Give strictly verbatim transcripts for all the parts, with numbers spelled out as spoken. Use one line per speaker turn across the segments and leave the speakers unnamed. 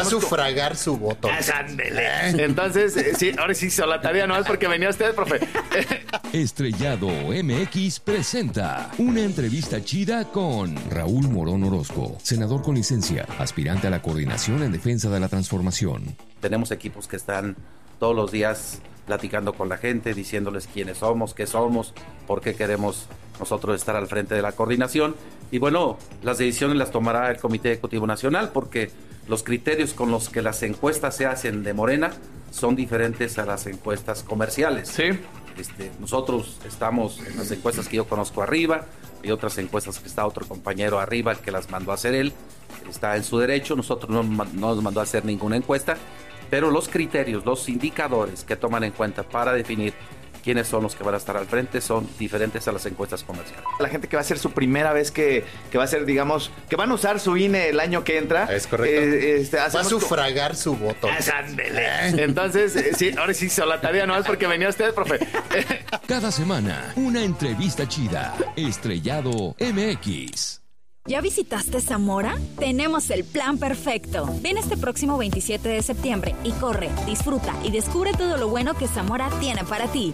a sufragar su voto.
Ándele. Entonces, eh, sí, ahora sí hizo la tarea, no es porque venía usted, profe.
Estrellado M X presenta una entrevista chida con Raúl Morón Orozco, senador con licencia, aspirante a la coordinación en defensa de la transformación.
Tenemos equipos que están todos los días platicando con la gente, diciéndoles quiénes somos, qué somos, por qué queremos nosotros estar al frente de la coordinación. Y bueno, las decisiones las tomará el Comité Ejecutivo Nacional, porque los criterios con los que las encuestas se hacen de Morena son diferentes a las encuestas comerciales.
Sí.
Este, nosotros estamos en las encuestas que yo conozco arriba, y otras encuestas que está otro compañero arriba que las mandó a hacer él, está en su derecho. Nosotros no, no nos mandó a hacer ninguna encuesta, pero los criterios, los indicadores que toman en cuenta para definir quiénes son los que van a estar al frente son diferentes a las encuestas comerciales.
La gente que va a ser su primera vez que, que va a ser, digamos, que van a usar su I N E el año que entra.
Es correcto.
Eh, este,
va a sufragar
co-
su voto.
Ándele. Entonces, eh, sí, ahora sí hizo la tarea, no es porque venía usted, profe.
Cada semana, una entrevista chida. Estrellado M X.
¿Ya visitaste Zamora? Tenemos el plan perfecto. Ven este próximo veintisiete de septiembre y corre, disfruta y descubre todo lo bueno que Zamora tiene para ti.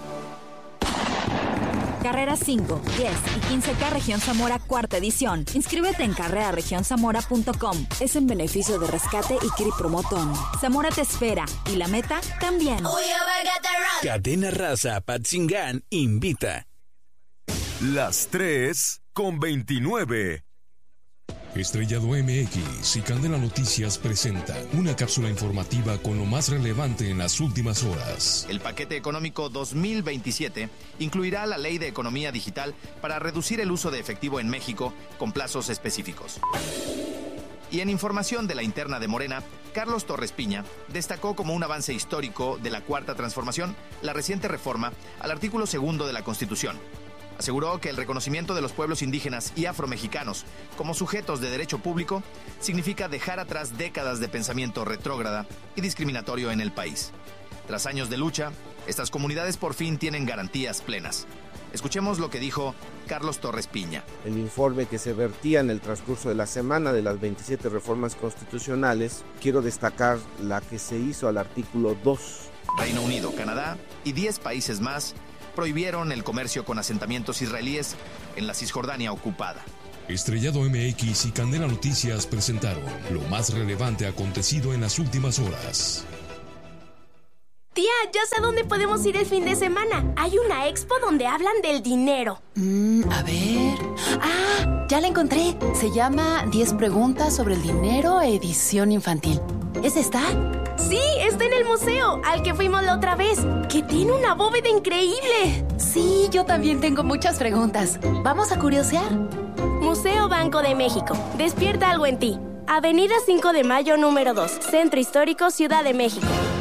Carreras cinco, diez y quince K Región Zamora cuarta edición. Inscríbete en carrera región zamora punto com. Es en beneficio de Rescate y Cri Promotón. Zamora te espera y la meta también.
Cadena Raza Patzingán invita.
Las tres con veintinueve.
Estrellado M X y Candela Noticias presentan una cápsula informativa con lo más relevante en las últimas horas.
El paquete económico dos mil veintisiete incluirá la ley de economía digital para reducir el uso de efectivo en México con plazos específicos. Y en información de la interna de Morena, Carlos Torres Piña destacó como un avance histórico de la Cuarta Transformación la reciente reforma al artículo segundo de la Constitución. Aseguró que el reconocimiento de los pueblos indígenas y afromexicanos como sujetos de derecho público significa dejar atrás décadas de pensamiento retrógrada y discriminatorio en el país. Tras años de lucha, estas comunidades por fin tienen garantías plenas. Escuchemos lo que dijo Carlos Torres Piña.
El informe que se vertía en el transcurso de la semana de las veintisiete reformas constitucionales, quiero destacar la que se hizo al artículo dos.
Reino Unido, Canadá y diez países más prohibieron el comercio con asentamientos israelíes en la Cisjordania ocupada.
Estrellado M X y Candela Noticias presentaron lo más relevante acontecido en las últimas horas.
Tía, ya sé dónde podemos ir el fin de semana. Hay una expo donde hablan del dinero.
Mm, a ver... ¡Ah! Ya la encontré. Se llama diez preguntas sobre el dinero, edición infantil. ¿Es esta?
Sí, está en el museo, al que fuimos la otra vez, que tiene una bóveda increíble.
Sí, yo también tengo muchas preguntas. ¿Vamos a curiosear?
Museo Banco de México. Despierta algo en ti. Avenida cinco de Mayo, número dos. Centro Histórico, Ciudad de México.